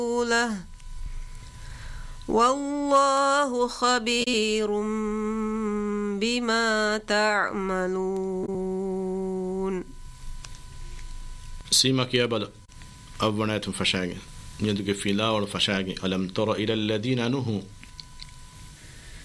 ورسوله والله خبير بما تعملون. سيمك يا بل أبنات فشاقي يدك في لا ولا فشاقي ألم تر إلى الذين نهوا